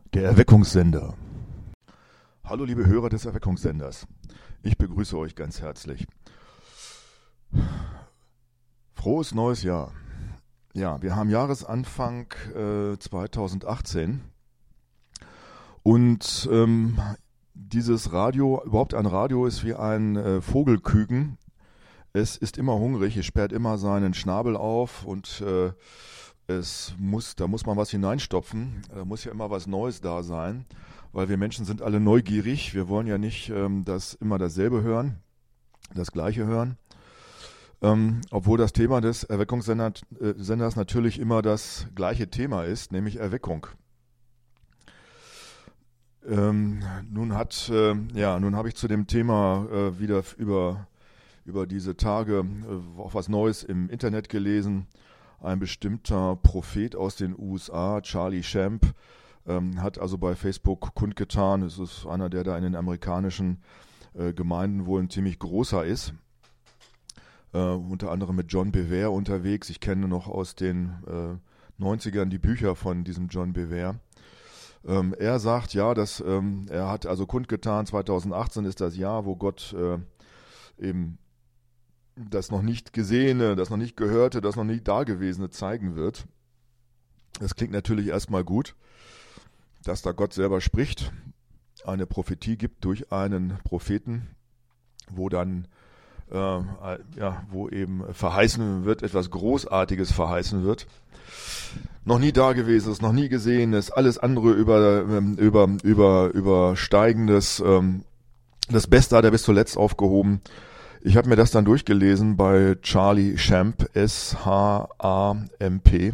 Der Erweckungssender. Hallo liebe Hörer des Erweckungssenders. Ich begrüße euch ganz herzlich. Frohes neues Jahr. Ja, wir haben Jahresanfang 2018 und dieses Radio, überhaupt ein Radio ist wie ein Vogelküken. Es ist immer hungrig, es sperrt immer seinen Schnabel auf und da muss man was hineinstopfen, da muss ja immer was Neues da sein, weil wir Menschen sind alle neugierig, wir wollen ja nicht immer dasselbe hören, das Gleiche hören, obwohl das Thema des Erweckungssenders natürlich immer das gleiche Thema ist, nämlich Erweckung. Nun habe ich zu dem Thema wieder über diese Tage auch was Neues im Internet gelesen. Ein bestimmter Prophet aus den USA, Charlie Shamp, hat also bei Facebook kundgetan, es ist einer, der da in den amerikanischen Gemeinden wohl ein ziemlich großer ist, unter anderem mit John Bevere unterwegs. Ich kenne noch aus den 90ern die Bücher von diesem John Bevere. Er sagt, ja, er hat also kundgetan, 2018 ist das Jahr, wo Gott eben das noch nicht Gesehene, das noch nicht Gehörte, das noch nicht Dagewesene zeigen wird. Das klingt natürlich erstmal gut, dass da Gott selber spricht, eine Prophetie gibt durch einen Propheten, wo dann wo eben verheißen wird, etwas Großartiges verheißen wird. Noch nie Dagewesenes, noch nie Gesehenes, alles andere übersteigendes, das Beste hat er bis zuletzt aufgehoben. Ich habe mir das dann durchgelesen bei Charlie Shamp, S-H-A-M-P,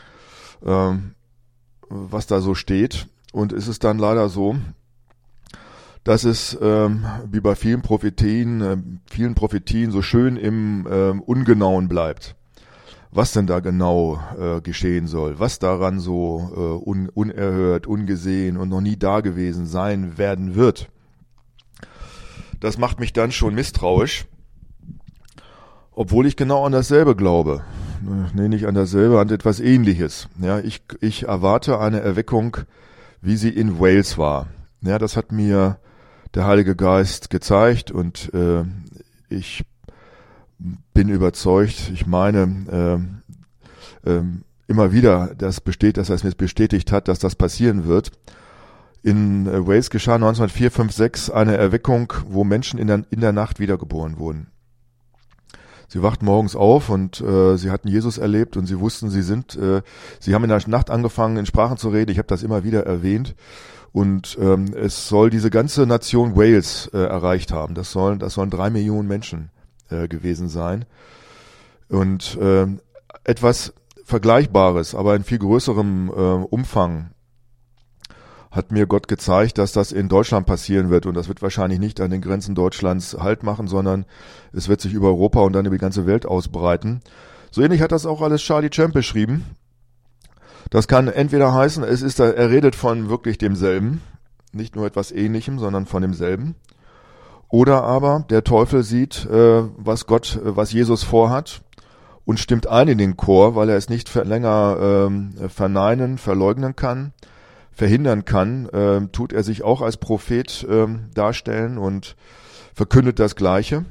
was da so steht. Und es ist dann leider so, dass es wie bei vielen Prophetien so schön im Ungenauen bleibt. Was denn da genau geschehen soll, was daran so unerhört, ungesehen und noch nie dagewesen sein werden wird. Das macht mich dann schon misstrauisch, obwohl ich genau an dasselbe glaube. Nee, nicht an dasselbe, an etwas Ähnliches. Ja, ich erwarte eine Erweckung, wie sie in Wales war. Ja, das hat mir der Heilige Geist gezeigt und ich bin überzeugt, ich meine immer wieder, dass er es mir bestätigt hat, dass das passieren wird. In Wales geschah 1904, 5, 6 eine Erweckung, wo Menschen in der Nacht wiedergeboren wurden. Sie wachten morgens auf und sie hatten Jesus erlebt und sie wussten, sie haben in der Nacht angefangen, in Sprachen zu reden. Ich habe das immer wieder erwähnt. Und es soll diese ganze Nation Wales erreicht haben. Das sollen 3 Millionen Menschen gewesen sein. Und etwas Vergleichbares, aber in viel größerem Umfang hat mir Gott gezeigt, dass das in Deutschland passieren wird. Und das wird wahrscheinlich nicht an den Grenzen Deutschlands Halt machen, sondern es wird sich über Europa und dann über die ganze Welt ausbreiten. So ähnlich hat das auch alles Charlie Shamp beschrieben. Das kann entweder heißen, er redet von wirklich demselben, nicht nur etwas Ähnlichem, sondern von demselben. Oder aber der Teufel sieht, was Jesus vorhat und stimmt ein in den Chor, weil er es nicht länger verleugnen kann, verhindern kann, tut er sich auch als Prophet darstellen und verkündet das Gleiche.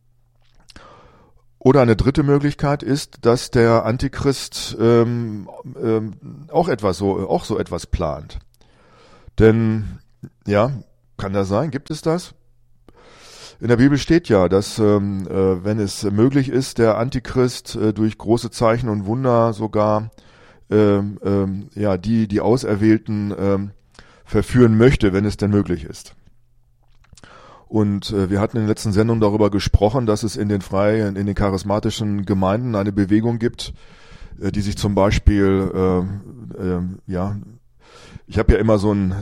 Oder eine dritte Möglichkeit ist, dass der Antichrist auch so etwas plant. Denn, ja, kann das sein? Gibt es das? In der Bibel steht ja, dass, wenn es möglich ist, der Antichrist durch große Zeichen und Wunder sogar die Auserwählten verführen möchte, wenn es denn möglich ist. Und wir hatten in der letzten Sendung darüber gesprochen, dass es in den charismatischen Gemeinden eine Bewegung gibt, die sich zum Beispiel, ich habe ja immer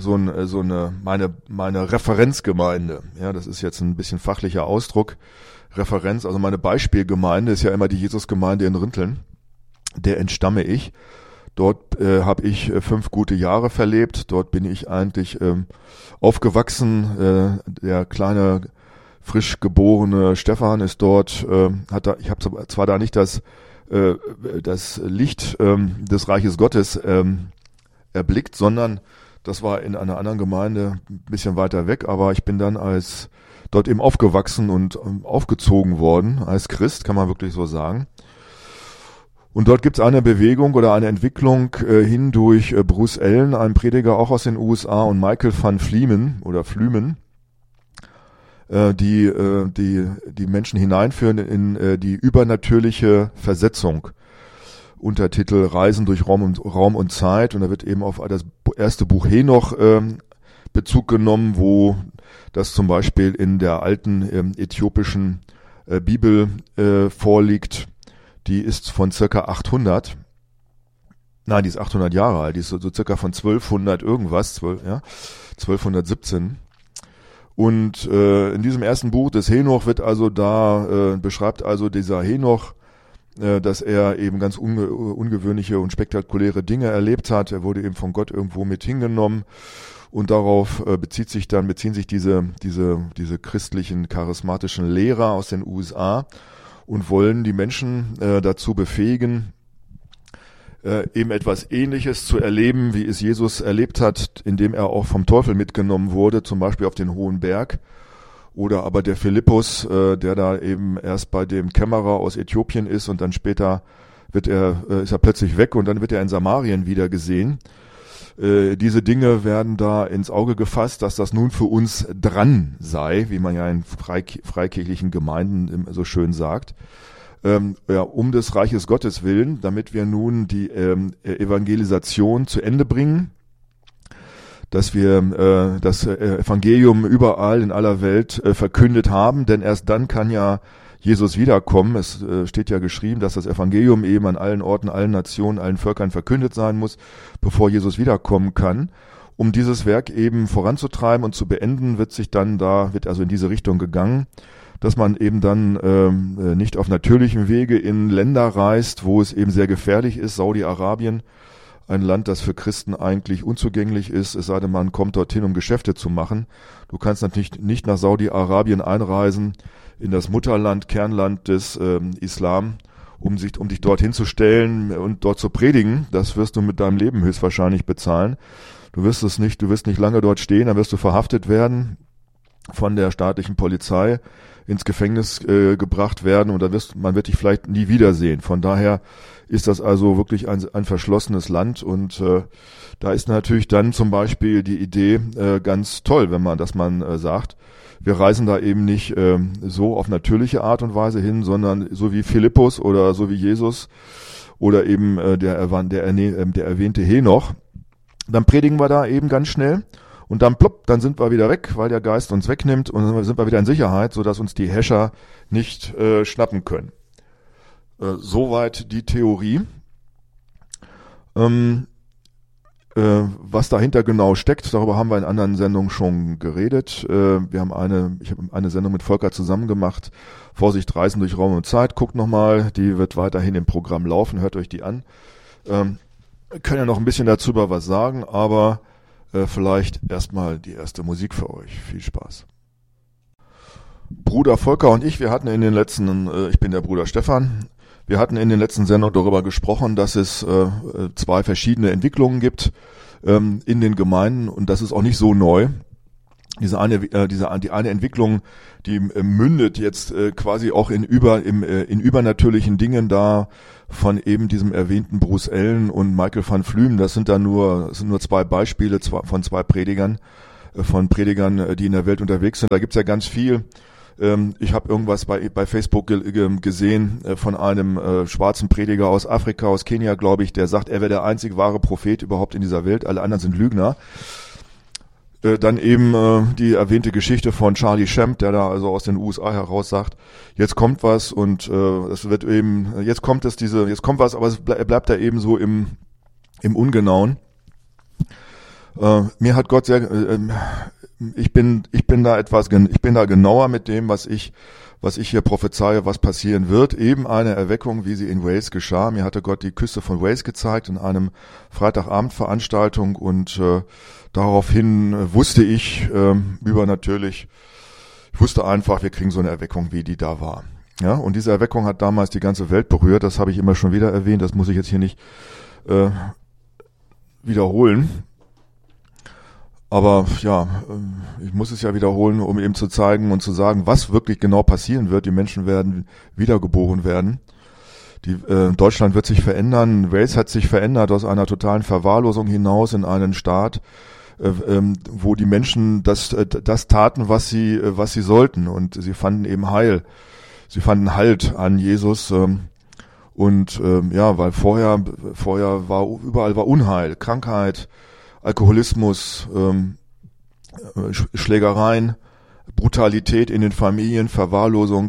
meine Referenzgemeinde. Ja, das ist jetzt ein bisschen fachlicher Ausdruck. Referenz, also meine Beispielgemeinde ist ja immer die Jesusgemeinde in Rinteln. Der entstamme ich. Dort habe ich 5 gute Jahre verlebt. Dort bin ich eigentlich aufgewachsen. Der kleine, frisch geborene Stefan ist dort. Ich habe zwar da nicht das Licht des Reiches Gottes erblickt, sondern Das war in einer anderen Gemeinde ein bisschen weiter weg, aber ich bin dann dort eben aufgewachsen und aufgezogen worden als Christ, kann man wirklich so sagen. Und dort gibt es eine Bewegung oder eine Entwicklung hin durch Bruce Allen, einen Prediger auch aus den USA, und Michael van Fleeman oder Flümen, die Menschen hineinführen in die übernatürliche Versetzung. Untertitel Reisen durch Raum und Zeit, und da wird eben auf das erste Buch Henoch Bezug genommen, wo das zum Beispiel in der alten äthiopischen Bibel vorliegt. Die ist von circa 800. Nein, die ist 800 Jahre alt. Die ist so circa von 1200 irgendwas, 1217. Und in diesem ersten Buch des Henoch wird also beschreibt also dieser Henoch, dass er eben ganz ungewöhnliche und spektakuläre Dinge erlebt hat. Er wurde eben von Gott irgendwo mit hingenommen, und darauf beziehen sich diese christlichen charismatischen Lehrer aus den USA und wollen die Menschen dazu befähigen, eben etwas Ähnliches zu erleben, wie es Jesus erlebt hat, indem er auch vom Teufel mitgenommen wurde, zum Beispiel auf den Hohen Berg. Oder aber der Philippus, der da eben erst bei dem Kämmerer aus Äthiopien ist, und dann später ist er plötzlich weg, und dann wird er in Samarien wieder gesehen. Diese Dinge werden da ins Auge gefasst, dass das nun für uns dran sei, wie man ja in freikirchlichen Gemeinden so schön sagt, um des Reiches Gottes willen, damit wir nun die Evangelisation zu Ende bringen, dass wir das Evangelium überall in aller Welt verkündet haben, denn erst dann kann ja Jesus wiederkommen. Es steht ja geschrieben, dass das Evangelium eben an allen Orten, allen Nationen, allen Völkern verkündet sein muss, bevor Jesus wiederkommen kann. Um dieses Werk eben voranzutreiben und zu beenden, wird also in diese Richtung gegangen, dass man eben dann nicht auf natürlichem Wege in Länder reist, wo es eben sehr gefährlich ist. Saudi-Arabien, ein Land, das für Christen eigentlich unzugänglich ist, es sei denn, man kommt dorthin, um Geschäfte zu machen. Du kannst natürlich nicht nach Saudi-Arabien einreisen, in das Mutterland, Kernland des Islam, um dich dorthin zu stellen und dort zu predigen. Das wirst du mit deinem Leben höchstwahrscheinlich bezahlen. Du wirst nicht lange dort stehen, dann wirst du verhaftet werden, von der staatlichen Polizei ins Gefängnis gebracht werden, und man wird dich vielleicht nie wiedersehen. Von daher ist das also wirklich ein verschlossenes Land, und da ist natürlich dann zum Beispiel die Idee ganz toll, dass man sagt, wir reisen da eben nicht so auf natürliche Art und Weise hin, sondern so wie Philippus oder so wie Jesus oder eben der erwähnte Henoch. Dann predigen wir da eben ganz schnell. Und dann plopp, dann sind wir wieder weg, weil der Geist uns wegnimmt, und dann sind wir wieder in Sicherheit, sodass uns die Häscher nicht schnappen können. Soweit die Theorie. Was dahinter genau steckt, darüber haben wir in anderen Sendungen schon geredet. Ich habe eine Sendung mit Volker zusammen gemacht. Vorsicht, Reisen durch Raum und Zeit. Guckt nochmal, die wird weiterhin im Programm laufen, hört euch die an. Können ja noch ein bisschen dazu was sagen, aber vielleicht erstmal die erste Musik für euch. Viel Spaß. Bruder Volker und ich, ich bin der Bruder Stefan, wir hatten in den letzten Sendungen darüber gesprochen, dass es zwei verschiedene Entwicklungen gibt in den Gemeinden, und das ist auch nicht so neu. Die eine Entwicklung, die mündet jetzt quasi auch in übernatürlichen Dingen da von eben diesem erwähnten Bruce Allen und Michael van Flumen. Das sind nur zwei Beispiele von zwei Predigern, die in der Welt unterwegs sind. Da gibt's ja ganz viel. Ich habe irgendwas bei Facebook gesehen von einem schwarzen Prediger aus Afrika, aus Kenia, glaube ich, der sagt, er wäre der einzig wahre Prophet überhaupt in dieser Welt. Alle anderen sind Lügner. Dann eben die erwähnte Geschichte von Charlie Shamp, der da also aus den USA heraus sagt, jetzt kommt was, und es wird eben, jetzt kommt was, aber es bleibt da eben so im Ungenauen. Mir hat Gott ich bin da genauer mit dem, was ich hier prophezeie, was passieren wird. Eben eine Erweckung, wie sie in Wales geschah. Mir hatte Gott die Küste von Wales gezeigt in einem Freitagabendveranstaltung, und daraufhin wusste ich übernatürlich, ich wusste einfach, wir kriegen so eine Erweckung, wie die da war. Ja, und diese Erweckung hat damals die ganze Welt berührt. Das habe ich immer schon wieder erwähnt. Das muss ich jetzt hier nicht wiederholen. Aber ja, ich muss es ja wiederholen, um eben zu zeigen und zu sagen, was wirklich genau passieren wird. Die Menschen werden wiedergeboren werden. Deutschland wird sich verändern. Wales hat sich verändert aus einer totalen Verwahrlosung hinaus in einen Staat, wo die Menschen das taten, was sie sollten. Und sie fanden eben Heil. Sie fanden Halt an Jesus. Weil vorher war überall Unheil, Krankheit, Alkoholismus, Schlägereien, Brutalität in den Familien, Verwahrlosung,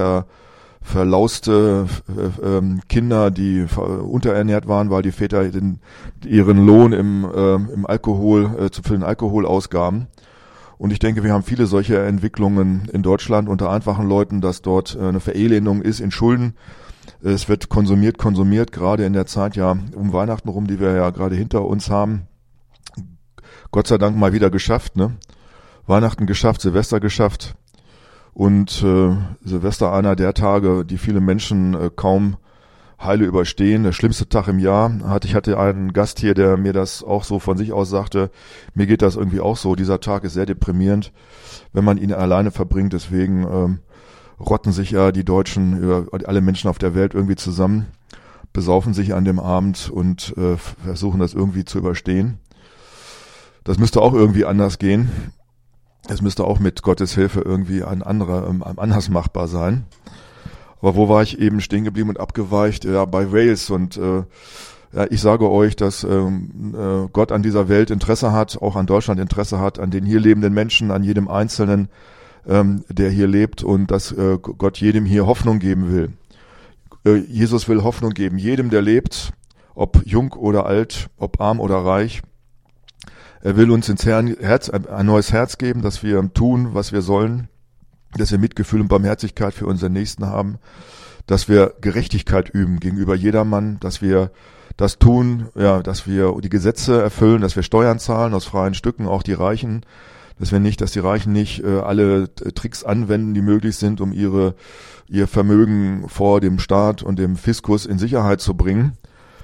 verlauste Kinder, die unterernährt waren, weil die Väter ihren Lohn im Alkohol für den Alkohol ausgaben. Und ich denke, wir haben viele solche Entwicklungen in Deutschland unter einfachen Leuten, dass dort eine Verelendung ist in Schulden. Es wird konsumiert, gerade in der Zeit ja um Weihnachten rum, die wir ja gerade hinter uns haben. Gott sei Dank mal wieder geschafft, ne? Weihnachten geschafft, Silvester geschafft. Und Silvester einer der Tage, die viele Menschen kaum heile überstehen. Der schlimmste Tag im Jahr. Ich hatte einen Gast hier, der mir das auch so von sich aus sagte, mir geht das irgendwie auch so. Dieser Tag ist sehr deprimierend, wenn man ihn alleine verbringt. Deswegen rotten sich ja die Deutschen, alle Menschen auf der Welt irgendwie zusammen, besaufen sich an dem Abend und versuchen das irgendwie zu überstehen. Das müsste auch irgendwie anders gehen. Es müsste auch mit Gottes Hilfe irgendwie anders machbar sein. Aber wo war ich eben stehen geblieben und abgeweicht? Ja, bei Wales. Und ich sage euch, dass Gott an dieser Welt Interesse hat, auch an Deutschland Interesse hat, an den hier lebenden Menschen, an jedem Einzelnen, der hier lebt, und dass Gott jedem hier Hoffnung geben will. Jesus will Hoffnung geben, jedem, der lebt, ob jung oder alt, ob arm oder reich. Er will uns ein neues Herz geben, dass wir tun, was wir sollen, dass wir Mitgefühl und Barmherzigkeit für unseren Nächsten haben, dass wir Gerechtigkeit üben gegenüber jedermann, dass wir das tun, ja, dass wir die Gesetze erfüllen, dass wir Steuern zahlen aus freien Stücken, auch die Reichen, dass die Reichen nicht alle Tricks anwenden, die möglich sind, um ihr Vermögen vor dem Staat und dem Fiskus in Sicherheit zu bringen.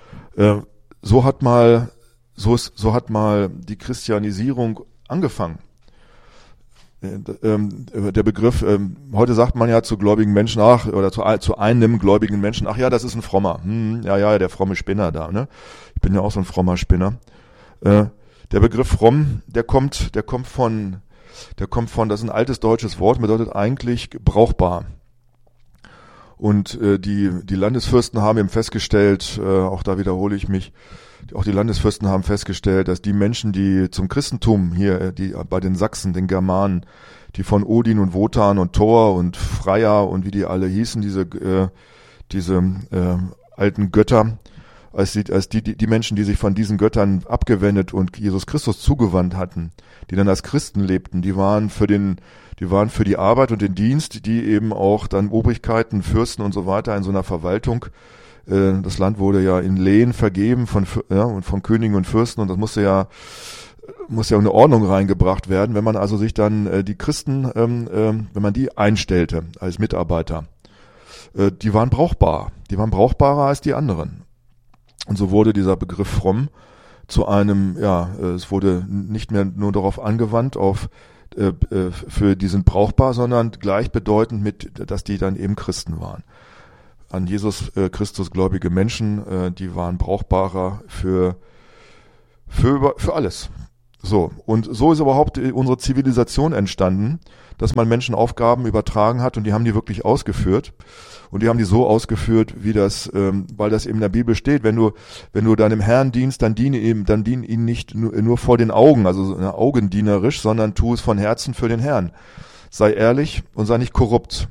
So hat mal die Christianisierung angefangen. Der Begriff, heute sagt man ja zu gläubigen Menschen, oder zu einem gläubigen Menschen, ach ja, das ist ein Frommer. Der fromme Spinner da, ne? Ich bin ja auch so ein frommer Spinner. Der Begriff fromm, der kommt von, das ist ein altes deutsches Wort, bedeutet eigentlich brauchbar. Und die Landesfürsten haben eben festgestellt, auch da wiederhole ich mich, auch die Landesfürsten haben festgestellt, dass die Menschen, die zum Christentum hier, die bei den Sachsen, den Germanen, die von Odin und Wotan und Thor und Freya und wie die alle hießen, diese alten Götter, als die Menschen, die sich von diesen Göttern abgewendet und Jesus Christus zugewandt hatten, die dann als Christen lebten, die waren für die Arbeit und den Dienst, die eben auch dann Obrigkeiten, Fürsten und so weiter in so einer Verwaltung. Das Land wurde ja in Lehen vergeben und von Königen und Fürsten, und das muss ja eine Ordnung reingebracht werden. Wenn man also sich dann die Christen, wenn man die einstellte als Mitarbeiter, die waren brauchbar. Die waren brauchbarer als die anderen. Und so wurde dieser Begriff fromm zu einem, es wurde nicht mehr nur darauf angewandt, für die sind brauchbar, sondern gleichbedeutend mit, dass die dann eben Christen waren. An Jesus Christus gläubige Menschen, die waren brauchbarer für alles. So, und so ist überhaupt unsere Zivilisation entstanden, dass man Menschen Aufgaben übertragen hat, und die haben die wirklich ausgeführt. Und die haben die so ausgeführt, weil das eben in der Bibel steht. Wenn du deinem Herrn dienst, dann dien ihn nicht nur vor den Augen, also augendienerisch, sondern tu es von Herzen für den Herrn. Sei ehrlich und sei nicht korrupt.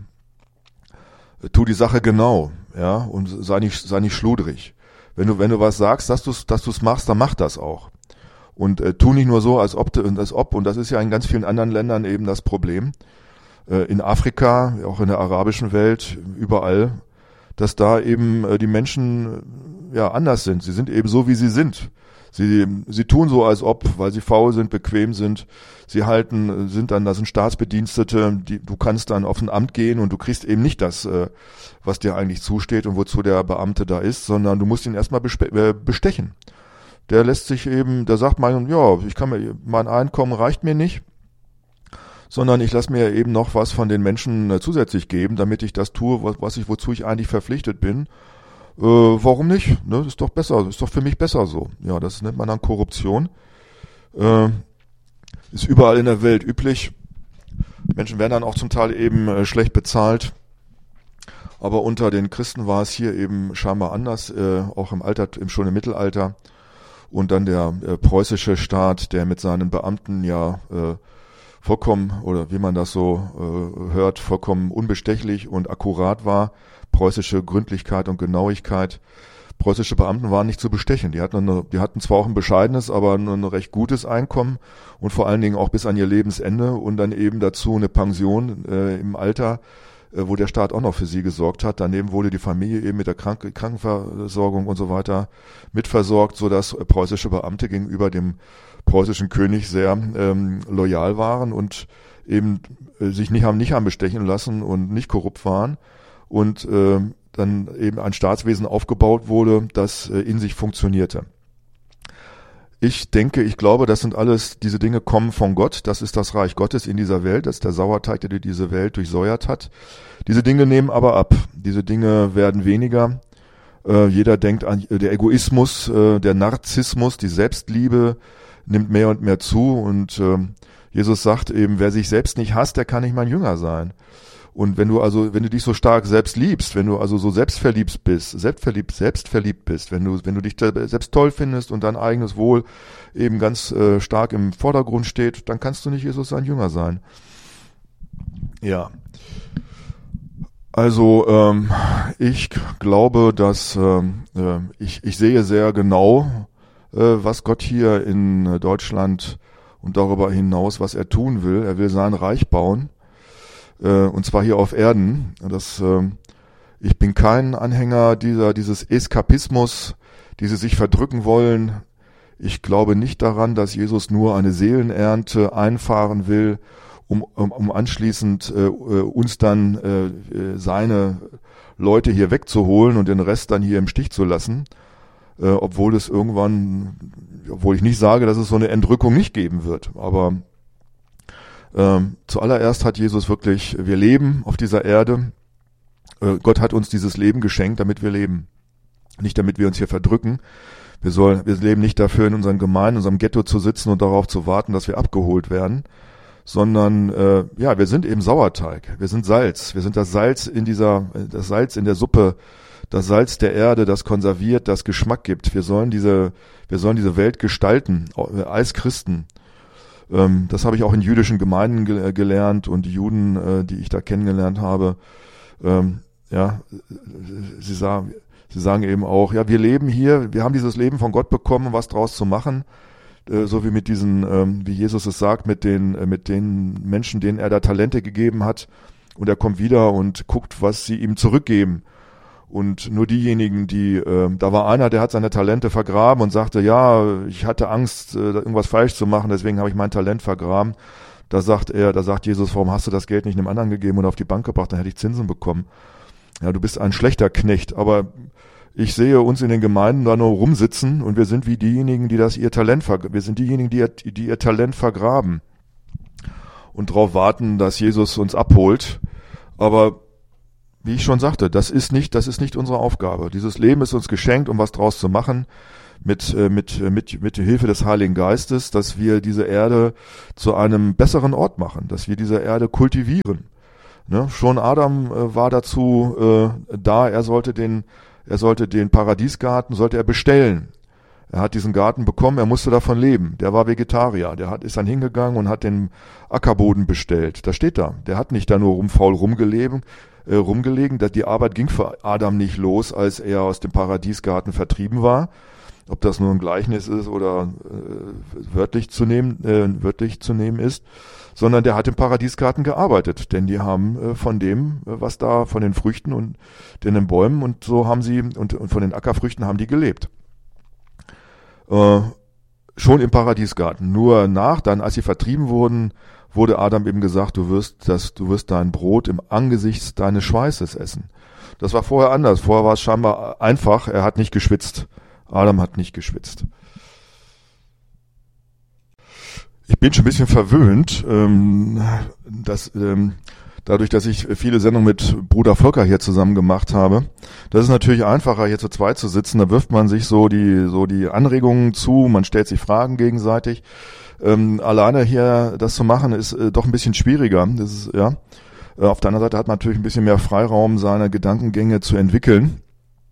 Tu die Sache genau, ja, und sei nicht schludrig. Wenn du was sagst, dass du's machst, dann mach das auch. Und tu nicht nur so, als ob, und das ist ja in ganz vielen anderen Ländern eben das Problem. In Afrika, auch in der arabischen Welt, überall, dass da eben die Menschen anders sind. Sie sind eben so, wie sie sind. Sie tun so, als ob, weil sie faul sind, bequem sind. Das sind Staatsbedienstete, du kannst dann auf ein Amt gehen und du kriegst eben nicht das, was dir eigentlich zusteht und wozu der Beamte da ist, sondern du musst ihn erstmal bestechen. der lässt sich eben, der sagt mein Einkommen reicht mir nicht, sondern ich lasse mir eben noch was von den Menschen zusätzlich geben, damit ich das tue, wozu ich eigentlich verpflichtet bin. Warum nicht? Ne? Ist doch besser, ist doch für mich besser so. Ja, das nennt man dann Korruption. Ist überall in der Welt üblich. Menschen werden dann auch zum Teil eben schlecht bezahlt. Aber unter den Christen war es hier eben scheinbar anders, auch schon im Mittelalter. Und dann der preußische Staat, der mit seinen Beamten vollkommen, oder wie man das so hört, vollkommen unbestechlich und akkurat war. Preußische Gründlichkeit und Genauigkeit. Preußische Beamten waren nicht zu bestechen. Die hatten zwar auch ein bescheidenes, aber ein recht gutes Einkommen und vor allen Dingen auch bis an ihr Lebensende und dann eben dazu eine Pension im Alter, wo der Staat auch noch für sie gesorgt hat. Daneben wurde die Familie eben mit der Krankenversorgung und so weiter mitversorgt, sodass preußische Beamte gegenüber dem preußischen König sehr loyal waren und eben sich nicht haben bestechen lassen und nicht korrupt waren und dann eben ein Staatswesen aufgebaut wurde, das in sich funktionierte. Ich glaube, diese Dinge kommen von Gott. Das ist das Reich Gottes in dieser Welt. Das ist der Sauerteig, der diese Welt durchsäuert hat. Diese Dinge nehmen aber ab. Diese Dinge werden weniger. Jeder denkt an der Egoismus, der Narzissmus, die Selbstliebe nimmt mehr und mehr zu. Und Jesus sagt eben, wer sich selbst nicht hasst, der kann nicht mein Jünger sein. Und wenn du dich so stark selbst liebst, wenn du also so selbstverliebt bist, wenn du dich selbst toll findest und dein eigenes Wohl eben ganz stark im Vordergrund steht, dann kannst du nicht Jesus sein Jünger sein. Ja. Also ich glaube, dass ich sehe sehr genau, was Gott hier in Deutschland und darüber hinaus, was er tun will. Er will sein Reich bauen. Und zwar hier auf Erden. Ich bin kein Anhänger dieses Eskapismus, dieses sich verdrücken wollen. Ich glaube nicht daran, dass Jesus nur eine Seelenernte einfahren will, um anschließend uns dann seine Leute hier wegzuholen und den Rest dann hier im Stich zu lassen. Obwohl ich nicht sage, dass es so eine Entrückung nicht geben wird. Aber zuallererst hat Jesus wirklich, wir leben auf dieser Erde. Gott hat uns dieses Leben geschenkt, damit wir leben. Nicht damit wir uns hier verdrücken. Wir leben nicht dafür, in unseren Gemeinden, in unserem Ghetto zu sitzen und darauf zu warten, dass wir abgeholt werden, sondern wir sind eben Sauerteig. Wir sind Salz. Wir sind das Salz in der Suppe, das Salz der Erde, das konserviert, das Geschmack gibt. Wir sollen diese Welt gestalten als Christen. Das habe ich auch in jüdischen Gemeinden gelernt und die Juden, die ich da kennengelernt habe, sie sagen eben auch, ja, wir leben hier, wir haben dieses Leben von Gott bekommen, um was draus zu machen, so wie mit diesen, wie Jesus es sagt, mit den Menschen, denen er da Talente gegeben hat, und er kommt wieder und guckt, was sie ihm zurückgeben. Und nur diejenigen, da war einer, der hat seine Talente vergraben und sagte, ja, ich hatte Angst, irgendwas falsch zu machen, deswegen habe ich mein Talent vergraben. Da sagt Jesus, warum hast du das Geld nicht einem anderen gegeben und auf die Bank gebracht, dann hätte ich Zinsen bekommen. Ja, du bist ein schlechter Knecht, aber ich sehe uns in den Gemeinden da nur rumsitzen und wir sind wie diejenigen, die ihr Talent vergraben und darauf warten, dass Jesus uns abholt. Aber wie ich schon sagte, das ist nicht unsere Aufgabe. Dieses Leben ist uns geschenkt, um was draus zu machen, mit der Hilfe des Heiligen Geistes, dass wir diese Erde zu einem besseren Ort machen, dass wir diese Erde kultivieren. Ne? Schon Adam war dazu da, er sollte den Paradiesgarten bestellen. Er hat diesen Garten bekommen, er musste davon leben. Der war Vegetarier, ist dann hingegangen und hat den Ackerboden bestellt. Das steht da. Der hat nicht da nur faul rumgelegen. Die Arbeit ging für Adam nicht los, als er aus dem Paradiesgarten vertrieben war. Ob das nur ein Gleichnis ist oder wörtlich zu nehmen ist, sondern der hat im Paradiesgarten gearbeitet, denn die haben von dem, von den Früchten und den Bäumen und so haben sie und von den Ackerfrüchten haben die gelebt. Schon im Paradiesgarten. Nur dann, als sie vertrieben wurden, wurde Adam eben gesagt, du wirst dein Brot im Angesicht deines Schweißes essen. Das war vorher anders. Vorher war es scheinbar einfach. Er hat nicht geschwitzt. Adam hat nicht geschwitzt. Ich bin schon ein bisschen verwöhnt, dadurch, dass ich viele Sendungen mit Bruder Volker hier zusammen gemacht habe. Das ist natürlich einfacher, hier zu zweit zu sitzen. Da wirft man sich so die Anregungen zu, man stellt sich Fragen gegenseitig. Alleine hier das zu machen, ist doch ein bisschen schwieriger. Das ist, ja. Auf der anderen Seite hat man natürlich ein bisschen mehr Freiraum, seine Gedankengänge zu entwickeln.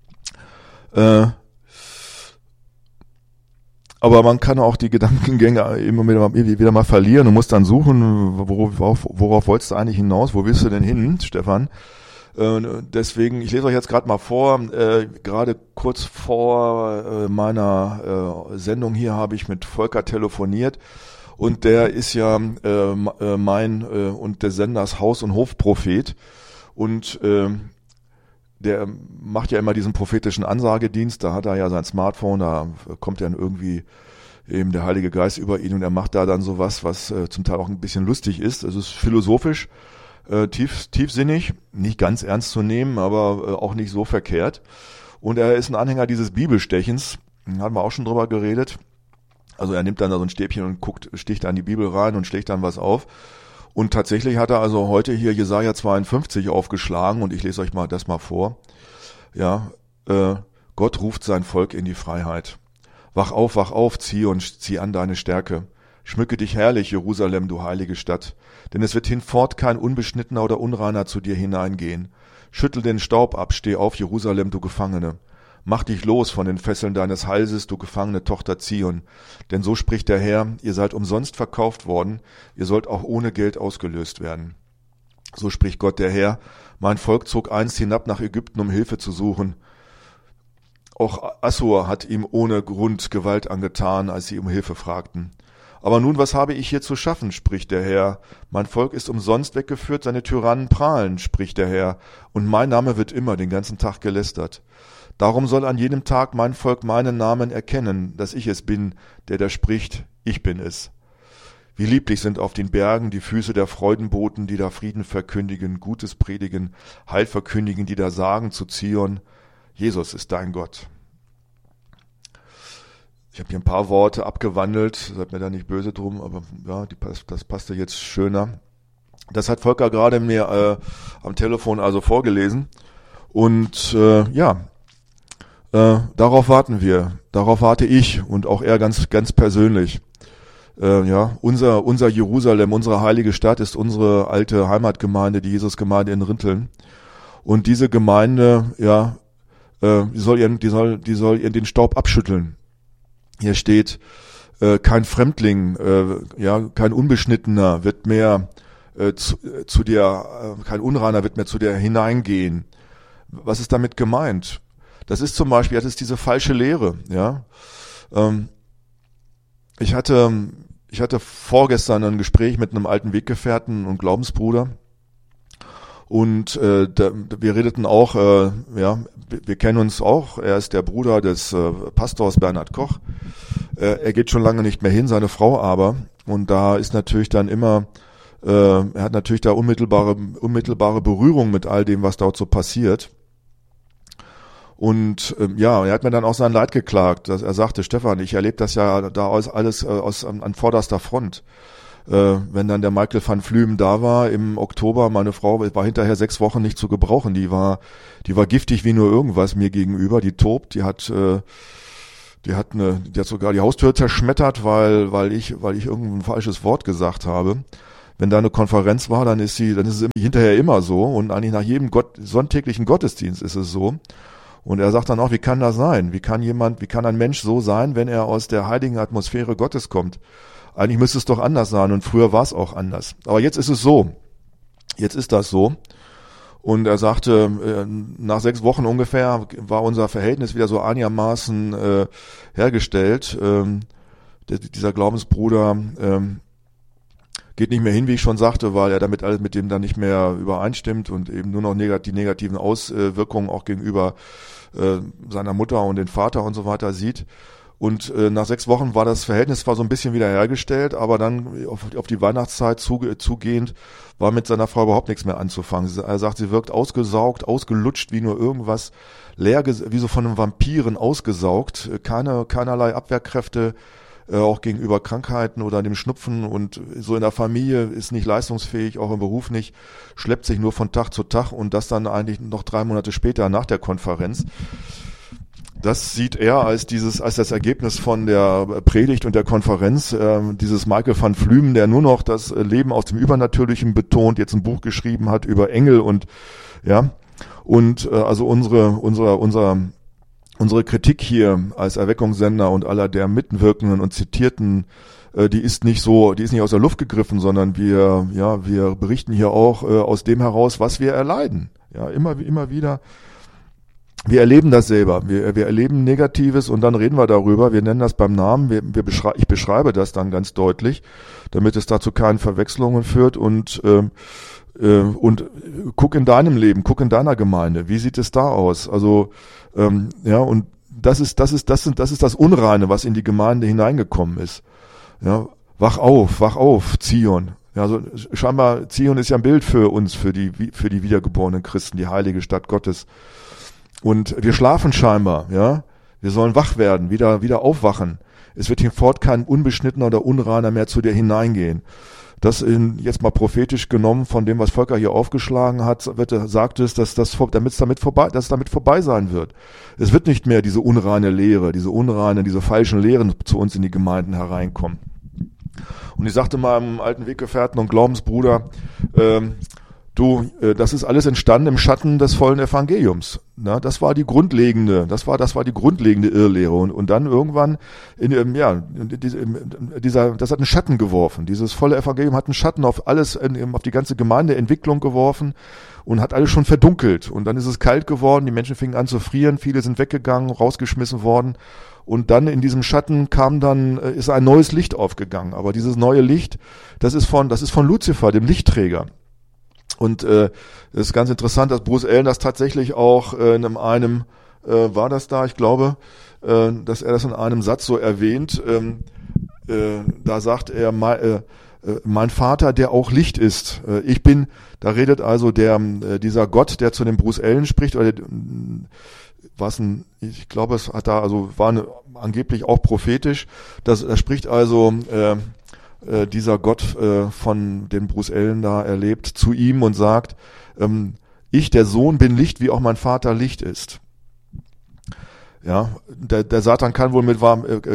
Aber man kann auch die Gedankengänge immer wieder mal verlieren und muss dann suchen, worauf wolltest du eigentlich hinaus? Wo willst du denn hin, Stefan? Deswegen, ich lese euch jetzt gerade mal vor, gerade kurz vor meiner Sendung hier habe ich mit Volker telefoniert und der ist ja mein und des Senders Haus- und Hofprophet und der macht ja immer diesen prophetischen Ansagedienst, da hat er ja sein Smartphone, da kommt dann irgendwie eben der Heilige Geist über ihn und er macht da dann sowas, was zum Teil auch ein bisschen lustig ist. Es ist philosophisch, tiefsinnig, nicht ganz ernst zu nehmen, aber auch nicht so verkehrt. Und er ist ein Anhänger dieses Bibelstechens, hatten wir auch schon drüber geredet. Also er nimmt dann da so ein Stäbchen und sticht da in die Bibel rein und schlägt dann was auf. Und tatsächlich hat er also heute hier Jesaja 52 aufgeschlagen und ich lese euch mal das mal vor. Ja, Gott ruft sein Volk in die Freiheit. Wach auf, Zion, zieh an deine Stärke. Schmücke dich herrlich, Jerusalem, du heilige Stadt. Denn es wird hinfort kein Unbeschnittener oder Unreiner zu dir hineingehen. Schüttel den Staub ab, steh auf, Jerusalem, du Gefangene. Mach dich los von den Fesseln deines Halses, du gefangene Tochter Zion. Denn so spricht der Herr, ihr seid umsonst verkauft worden, ihr sollt auch ohne Geld ausgelöst werden. So spricht Gott der Herr, mein Volk zog einst hinab nach Ägypten, um Hilfe zu suchen. Auch Assur hat ihm ohne Grund Gewalt angetan, als sie um Hilfe fragten. Aber nun, was habe ich hier zu schaffen, spricht der Herr. Mein Volk ist umsonst weggeführt, seine Tyrannen prahlen, spricht der Herr. Und mein Name wird immer den ganzen Tag gelästert. Darum soll an jedem Tag mein Volk meinen Namen erkennen, dass ich es bin, der da spricht, ich bin es. Wie lieblich sind auf den Bergen die Füße der Freudenboten, die da Frieden verkündigen, Gutes predigen, Heil verkündigen, die da sagen zu Zion, Jesus ist dein Gott. Ich habe hier ein paar Worte abgewandelt, seid mir da nicht böse drum, aber ja, das passte jetzt schöner. Das hat Volker gerade mir am Telefon also vorgelesen und darauf warten wir, darauf warte ich und auch er ganz persönlich. Unser Jerusalem, unsere heilige Stadt ist unsere alte Heimatgemeinde, die Jesusgemeinde in Rinteln. Und diese Gemeinde, die soll ihren den Staub abschütteln. Hier steht, kein Fremdling, kein Unbeschnittener wird mehr zu dir, kein Unreiner wird mehr zu dir hineingehen. Was ist damit gemeint? Das ist zum Beispiel, das ist diese falsche Lehre, ja. Ich hatte vorgestern ein Gespräch mit einem alten Weggefährten und Glaubensbruder und wir redeten auch, wir kennen uns auch, er ist der Bruder des Pastors Bernhard Koch, er geht schon lange nicht mehr hin, seine Frau aber, und da ist natürlich dann immer, er hat natürlich da unmittelbare Berührung mit all dem, was dort so passiert. Und er hat mir dann auch sein Leid geklagt, dass er sagte, Stefan, ich erlebe das ja da alles an vorderster Front. Wenn dann der Michael van Flümen da war im Oktober, meine Frau war hinterher 6 Wochen nicht zu gebrauchen, die war giftig wie nur irgendwas mir gegenüber, die tobt, die hat sogar die Haustür zerschmettert, weil ich irgendein falsches Wort gesagt habe. Wenn da eine Konferenz war, dann ist es hinterher immer so und eigentlich nach jedem sonntäglichen Gottesdienst ist es so. Und er sagt dann auch, wie kann das sein? Wie kann ein Mensch so sein, wenn er aus der heiligen Atmosphäre Gottes kommt? Eigentlich müsste es doch anders sein und früher war es auch anders. Aber jetzt ist es so. Jetzt ist das so. Und er sagte, nach 6 Wochen ungefähr war unser Verhältnis wieder so einigermaßen hergestellt. Dieser Glaubensbruder geht nicht mehr hin, wie ich schon sagte, weil er damit alles mit dem dann nicht mehr übereinstimmt und eben nur noch die negativen Auswirkungen auch gegenüber seiner Mutter und den Vater und so weiter sieht. Und nach 6 Wochen war das Verhältnis zwar so ein bisschen wieder hergestellt, aber dann auf die Weihnachtszeit zugehend war mit seiner Frau überhaupt nichts mehr anzufangen. Er sagt, sie wirkt ausgesaugt, ausgelutscht wie nur irgendwas, leer, wie so von einem Vampiren ausgesaugt, keinerlei Abwehrkräfte, auch gegenüber Krankheiten oder dem Schnupfen und so in der Familie ist nicht leistungsfähig, auch im Beruf nicht, schleppt sich nur von Tag zu Tag und das dann eigentlich noch 3 Monate später nach der Konferenz. Das sieht er als das Ergebnis von der Predigt und der Konferenz, dieses Michael van Flumen, der nur noch das Leben aus dem Übernatürlichen betont, jetzt ein Buch geschrieben hat über Engel und also unsere Kritik hier als Erweckungssender und aller der Mitwirkenden und Zitierten, die ist nicht aus der Luft gegriffen, sondern wir berichten hier auch aus dem heraus, was wir erleiden. Ja, immer wieder. Wir erleben das selber. Wir erleben Negatives und dann reden wir darüber. Wir nennen das beim Namen. Ich beschreibe das dann ganz deutlich, damit es da zu keinen Verwechslungen führt und guck in deinem Leben, guck in deiner Gemeinde. Wie sieht es da aus? Also, und das ist das Unreine, was in die Gemeinde hineingekommen ist. Ja, wach auf, Zion. Ja, also scheinbar Zion ist ja ein Bild für uns, für die wiedergeborenen Christen, die heilige Stadt Gottes. Und wir schlafen scheinbar, ja. Wir sollen wach werden, wieder aufwachen. Es wird hinfort kein Unbeschnittener oder Unreiner mehr zu dir hineingehen. Das jetzt mal prophetisch genommen von dem, was Volker hier aufgeschlagen hat, sagt es, dass damit vorbei sein wird. Es wird nicht mehr diese unreine Lehre, diese falschen Lehren zu uns in die Gemeinden hereinkommen. Und ich sagte meinem alten Weggefährten und Glaubensbruder, das ist alles entstanden im Schatten des vollen Evangeliums. Na, das war die grundlegende Irrlehre. Und dann irgendwann, das hat einen Schatten geworfen. Dieses volle Evangelium hat einen Schatten auf alles, auf die ganze Gemeindeentwicklung geworfen und hat alles schon verdunkelt. Und dann ist es kalt geworden, die Menschen fingen an zu frieren, viele sind weggegangen, rausgeschmissen worden. Und dann in diesem Schatten ist ein neues Licht aufgegangen. Aber dieses neue Licht, das ist von Luzifer, dem Lichtträger. Und es ist ganz interessant, dass Bruce Allen das tatsächlich auch in einem war das da, ich glaube, dass er das in einem Satz so erwähnt. Da sagt er, mein Vater, der auch Licht ist. Da redet also dieser Gott, der zu dem Bruce Allen spricht, oder ich glaube, es hat da, also angeblich auch prophetisch. Das spricht also dieser Gott von dem Bruce Allen da erlebt zu ihm und sagt, ich, der Sohn, bin Licht, wie auch mein Vater Licht ist. Ja, der Satan kann wohl mit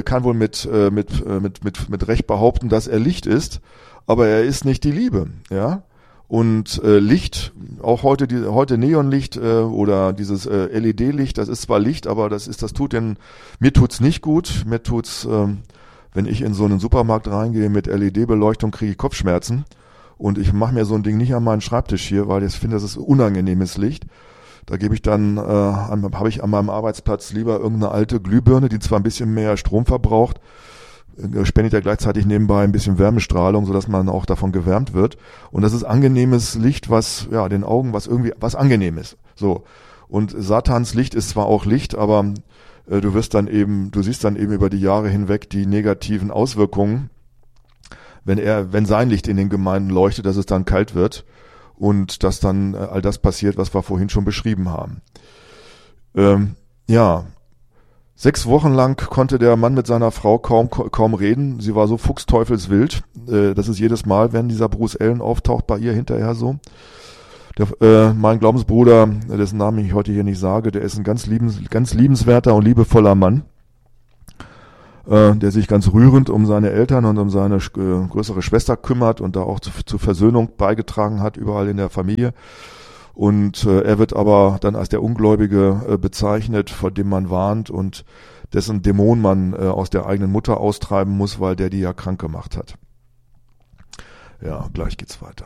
Recht behaupten, dass er Licht ist, aber er ist nicht die Liebe, ja. Und Licht, auch heute Neonlicht oder dieses LED-Licht, das ist zwar Licht, aber mir tut's nicht gut, mir tut's wenn ich in so einen Supermarkt reingehe mit LED-Beleuchtung, kriege ich Kopfschmerzen und ich mache mir so ein Ding nicht an meinen Schreibtisch hier, weil ich finde, das ist unangenehmes Licht. Da habe ich an meinem Arbeitsplatz lieber irgendeine alte Glühbirne, die zwar ein bisschen mehr Strom verbraucht, spendet ja gleichzeitig nebenbei ein bisschen Wärmestrahlung, sodass man auch davon gewärmt wird. Und das ist angenehmes Licht, was den Augen was angenehm ist. So. Und Satans Licht ist zwar auch Licht, aber du siehst dann eben über die Jahre hinweg die negativen Auswirkungen, wenn sein Licht in den Gemeinden leuchtet, dass es dann kalt wird und dass dann all das passiert, was wir vorhin schon beschrieben haben. 6 Wochen lang konnte der Mann mit seiner Frau kaum reden. Sie war so fuchsteufelswild. Das ist jedes Mal, wenn dieser Bruce Allen auftaucht, bei ihr hinterher so. Mein Glaubensbruder, dessen Namen ich heute hier nicht sage, der ist ein ganz liebenswerter und liebevoller Mann, der sich ganz rührend um seine Eltern und um seine größere Schwester kümmert und da auch zur Versöhnung beigetragen hat, überall in der Familie. Und er wird aber dann als der Ungläubige bezeichnet, vor dem man warnt und dessen Dämon man aus der eigenen Mutter austreiben muss, weil der die ja krank gemacht hat. Ja, gleich geht's weiter.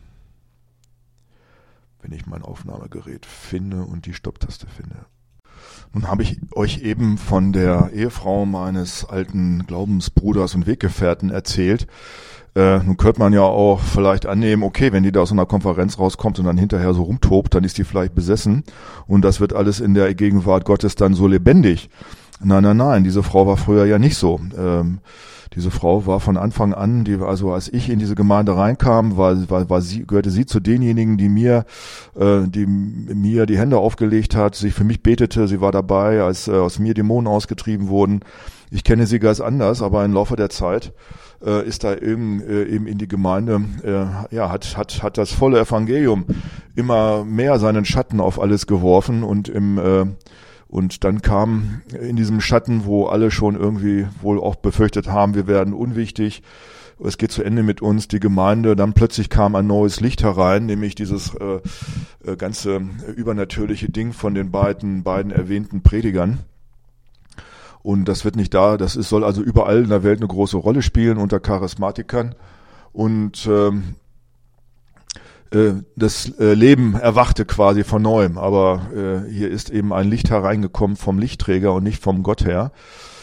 Wenn ich mein Aufnahmegerät finde und die Stopptaste finde. Nun habe ich euch eben von der Ehefrau meines alten Glaubensbruders und Weggefährten erzählt. Nun könnte man ja auch vielleicht annehmen, okay, wenn die da aus einer Konferenz rauskommt und dann hinterher so rumtobt, dann ist die vielleicht besessen und das wird alles in der Gegenwart Gottes dann so lebendig. Nein, diese Frau war früher ja nicht so. Diese Frau war von Anfang an, also als ich in diese Gemeinde reinkam, gehörte sie zu denjenigen, die mir die Hände aufgelegt hat, sie für mich betete, sie war dabei, als aus mir Dämonen ausgetrieben wurden. Ich kenne sie ganz anders, aber im Laufe der Zeit ist da eben in die Gemeinde, hat das volle Evangelium immer mehr seinen Schatten auf alles geworfen und dann kam in diesem Schatten, wo alle schon irgendwie wohl auch befürchtet haben, wir werden unwichtig, es geht zu Ende mit uns, die Gemeinde, dann plötzlich kam ein neues Licht herein, nämlich dieses ganze übernatürliche Ding von den beiden erwähnten Predigern. Und das soll also überall in der Welt eine große Rolle spielen unter Charismatikern. Und das Leben erwachte quasi von neuem. Aber hier ist eben ein Licht hereingekommen vom Lichtträger und nicht vom Gott her.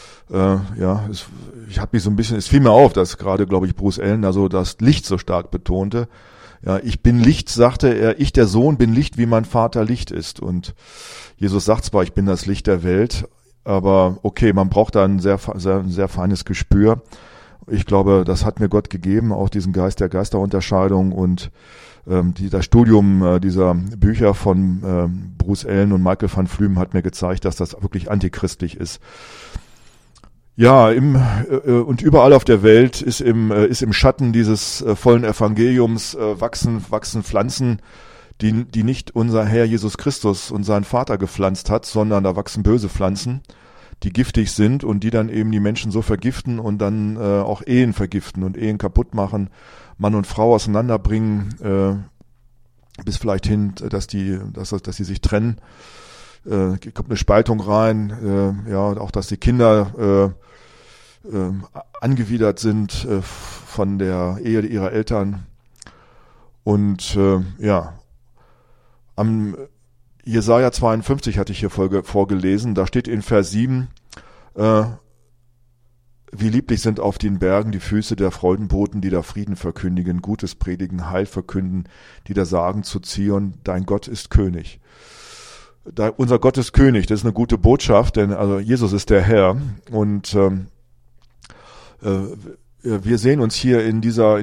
Es fiel mir auf, dass gerade, glaube ich, Bruce Allen da so das Licht so stark betonte. Ja, ich bin Licht, sagte er, ich der Sohn bin Licht, wie mein Vater Licht ist. Und Jesus sagt zwar, ich bin das Licht der Welt, aber okay, man braucht da ein sehr feines Gespür. Ich glaube, das hat mir Gott gegeben, auch diesen Geist der Geisterunterscheidung und das Studium dieser Bücher von Bruce Allen und Michael van Flümen hat mir gezeigt, dass das wirklich antichristlich ist. Ja, und überall auf der Welt ist im Schatten dieses vollen Evangeliums wachsen Pflanzen, die nicht unser Herr Jesus Christus und sein Vater gepflanzt hat, sondern da wachsen böse Pflanzen, die giftig sind und die dann eben die Menschen so vergiften und dann auch Ehen vergiften und Ehen kaputt machen, Mann und Frau auseinanderbringen, bis vielleicht hin, dass sie sich trennen. Kommt eine Spaltung rein, auch dass die Kinder angewidert sind von der Ehe ihrer Eltern. Und am Jesaja 52 hatte ich hier vorgelesen, da steht in Vers 7, wie lieblich sind auf den Bergen die Füße der Freudenboten, die da Frieden verkündigen, Gutes predigen, Heil verkünden, die da sagen zu Zion, dein Gott ist König. Unser Gott ist König, das ist eine gute Botschaft, denn also Jesus ist der Herr und wir sehen uns hier in dieser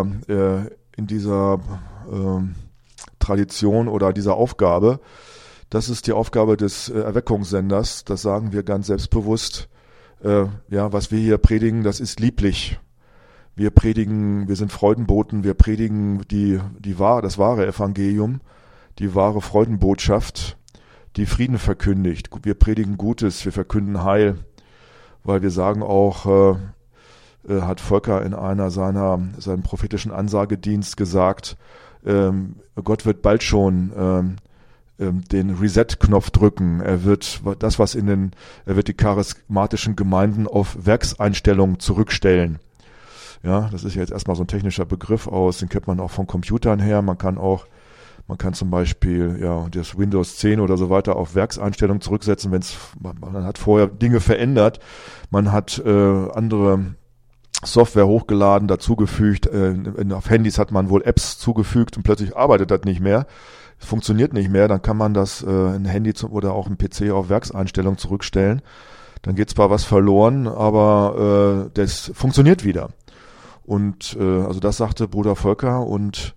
Tradition oder dieser Aufgabe. Das ist die Aufgabe des Erweckungssenders. Das sagen wir ganz selbstbewusst. Was wir hier predigen, das ist lieblich. Wir sind Freudenboten. Wir predigen das wahre Evangelium, die wahre Freudenbotschaft, die Frieden verkündigt. Wir predigen Gutes. Wir verkünden Heil, weil wir sagen auch, hat Volker in seinem prophetischen Ansagedienst gesagt, Gott wird bald schon den Reset-Knopf drücken. Er wird die charismatischen Gemeinden auf Werkseinstellungen zurückstellen. Ja, das ist ja jetzt erstmal so ein technischer Begriff den kennt man auch von Computern her. Man kann zum Beispiel das Windows 10 oder so weiter auf Werkseinstellungen zurücksetzen, man hat vorher Dinge verändert, man hat andere Software hochgeladen, dazugefügt, auf Handys hat man wohl Apps zugefügt und plötzlich arbeitet das nicht mehr, funktioniert nicht mehr, dann kann man das ein Handy oder auch ein PC auf Werkseinstellung zurückstellen. Dann geht zwar was verloren, aber das funktioniert wieder. Und also das sagte Bruder Volker und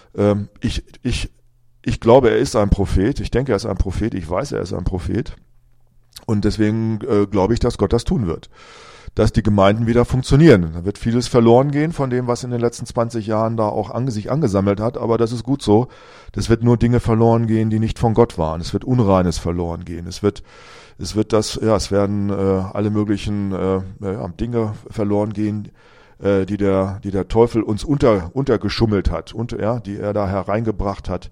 ich glaube, er ist ein Prophet. Ich denke, er ist ein Prophet. Ich weiß, er ist ein Prophet. Und deswegen glaube ich, dass Gott das tun wird. Dass die Gemeinden wieder funktionieren. Da wird vieles verloren gehen von dem, was in den letzten 20 Jahren da auch sich angesammelt hat. Aber das ist gut so. Das wird nur Dinge verloren gehen, die nicht von Gott waren. Es wird Unreines verloren gehen. Es werden alle möglichen Dinge verloren gehen, die der Teufel uns untergeschummelt hat und die er da hereingebracht hat